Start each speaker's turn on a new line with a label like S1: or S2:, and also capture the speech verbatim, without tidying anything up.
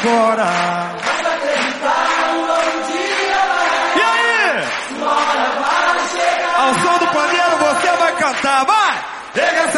S1: agora.
S2: Vai acreditar, um novo dia vai.
S1: E aí?
S2: Sua hora vai chegar.
S1: Ao som do pandeiro você vai cantar, vai! Pega essa